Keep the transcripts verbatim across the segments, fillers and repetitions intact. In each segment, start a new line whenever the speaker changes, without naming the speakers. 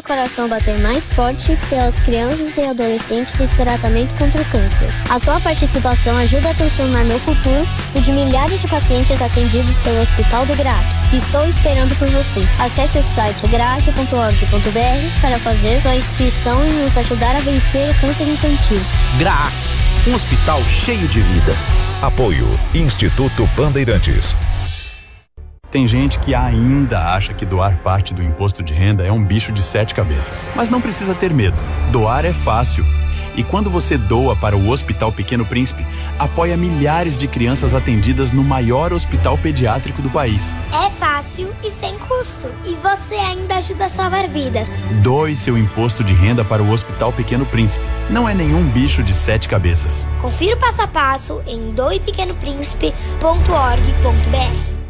coração bater mais forte pelas crianças e adolescentes em tratamento contra o câncer. A sua participação ajuda a transformar meu futuro e o de milhares de pacientes atendidos pelo Hospital do Graak. Estou esperando por você. Acesse o site graak ponto org ponto br para fazer sua inscrição e nos ajudar a vencer o câncer infantil.
Graak, um hospital cheio de vida.
Apoio Instituto Bandeirantes.
Tem gente que ainda acha que doar parte do imposto de renda é um bicho de sete cabeças. Mas não precisa ter medo. Doar é fácil. E quando você doa para o Hospital Pequeno Príncipe, apoia milhares de crianças atendidas no maior hospital pediátrico do país.
É fácil e sem custo. E você ainda ajuda a salvar vidas.
Doe seu imposto de renda para o Hospital Pequeno Príncipe. Não é nenhum bicho de sete cabeças.
Confira o passo a passo em doe pequeno príncipe ponto org ponto br.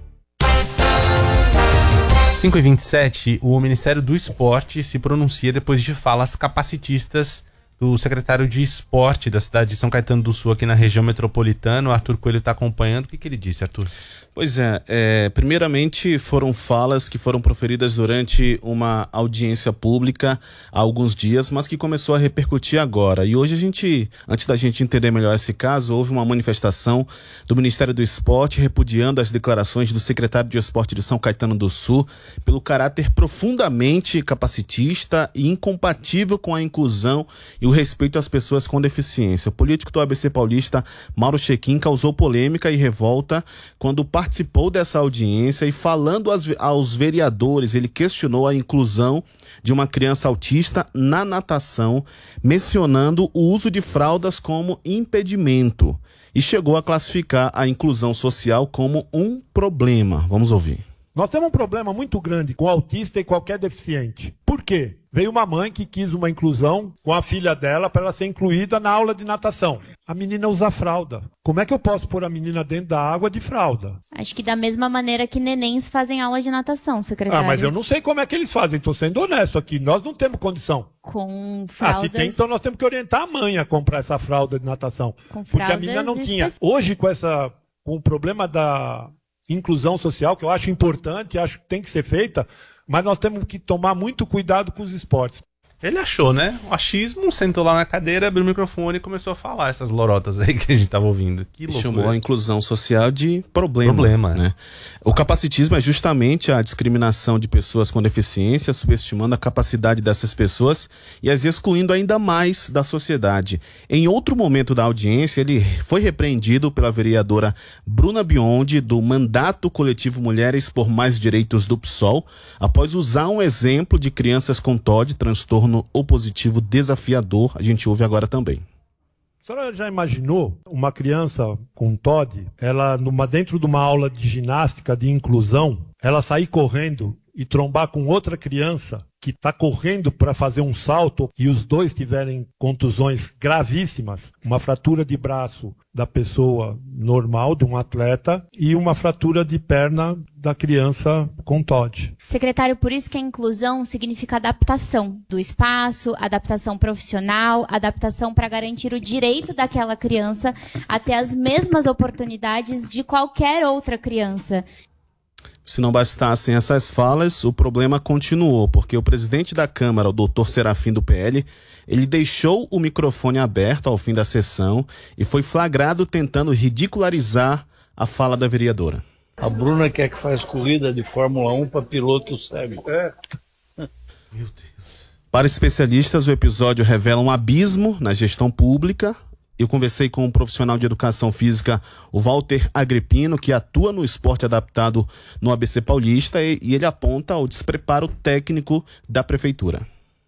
cinco e vinte e sete, o Ministério do Esporte se pronuncia depois de falas capacitistas do secretário de Esporte da cidade de São Caetano do Sul, aqui na região metropolitana. O Arthur Coelho está acompanhando. O que, que ele disse, Arthur?
Pois é, é, primeiramente foram falas que foram proferidas durante uma audiência pública há alguns dias, mas que começou a repercutir agora. E hoje a gente, antes da gente entender melhor esse caso, houve uma manifestação do Ministério do Esporte repudiando as declarações do secretário de Esporte de São Caetano do Sul pelo caráter profundamente capacitista e incompatível com a inclusão e o respeito às pessoas com deficiência. O político do A B C paulista, Mauro Chequim, causou polêmica e revolta quando participou dessa audiência e, falando aos, aos vereadores, ele questionou a inclusão de uma criança autista na natação, mencionando o uso de fraldas como impedimento, e chegou a classificar a inclusão social como um problema. Vamos ouvir.
Nós temos um problema muito grande com autista e qualquer deficiente. Por quê? Veio uma mãe que quis uma inclusão com a filha dela para ela ser incluída na aula de natação. A menina usa fralda. Como é que eu posso pôr a menina dentro da água de fralda?
Acho que da mesma maneira que nenéns fazem aula de natação, secretário.
Ah, mas eu não sei como é que eles fazem. Estou sendo honesto aqui. Nós não temos condição.
Com fraldas...
Ah, se tem, então nós temos que orientar a mãe a comprar essa fralda de natação.
Com
porque a menina não tinha. Hoje, com, essa, com o problema da inclusão social, que eu acho importante, acho que tem que ser feita, mas nós temos que tomar muito cuidado com os esportes.
Ele achou, né? O achismo, sentou lá na cadeira, abriu o microfone e começou a falar essas lorotas aí que a gente tava ouvindo. Que loucura.
Chamou a inclusão social de problema.
Problema,
né? O capacitismo é justamente a discriminação de pessoas com deficiência, subestimando a capacidade dessas pessoas e as excluindo ainda mais da sociedade. Em outro momento da audiência, ele foi repreendido pela vereadora Bruna Biondi, do Mandato Coletivo Mulheres por Mais Direitos do P SOL, após usar um exemplo de crianças com T O D, transtorno opositivo desafiador. A gente ouve agora também.
A senhora já imaginou uma criança com T O D, ela numa, dentro de uma aula de ginástica de inclusão, ela sair correndo e trombar com outra criança que está correndo para fazer um salto e os dois tiverem contusões gravíssimas, uma fratura de braço da pessoa normal, de um atleta, e uma fratura de perna da criança com T O D.
Secretário, por isso que a inclusão significa adaptação do espaço, adaptação profissional, adaptação para garantir o direito daquela criança a ter as mesmas oportunidades de qualquer outra criança.
Se não bastassem essas falas, o problema continuou, porque o presidente da Câmara, o doutor Serafim do P L, ele deixou o microfone aberto ao fim da sessão e foi flagrado tentando ridicularizar a fala da vereadora.
A Bruna quer que faz corrida de Fórmula um para piloto cego.
É.
Meu Deus.
Para especialistas, o episódio revela um abismo na gestão pública. Eu conversei com um profissional de educação física, o Walter Agripino, que atua no esporte adaptado no A B C Paulista, e, e ele aponta o despreparo técnico da prefeitura.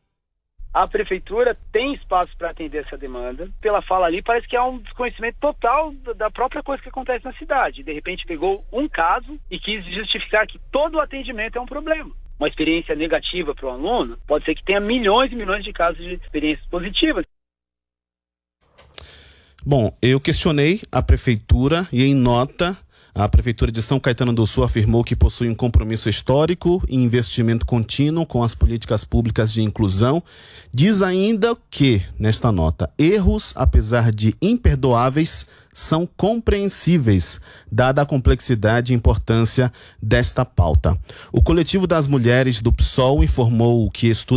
A prefeitura tem espaço para atender essa demanda. Pela fala ali, parece que há um desconhecimento total da própria coisa que acontece na cidade. De repente pegou um caso e quis justificar que todo o atendimento é um problema. Uma experiência negativa para o aluno, pode ser que tenha milhões e milhões de casos de experiências positivas.
Bom, eu questionei a prefeitura e, em nota, a Prefeitura de São Caetano do Sul afirmou que possui um compromisso histórico e investimento contínuo com as políticas públicas de inclusão. Diz ainda que, nesta nota, erros, apesar de imperdoáveis, são compreensíveis, dada a complexidade e importância desta pauta. O coletivo das mulheres do P SOL informou que estuda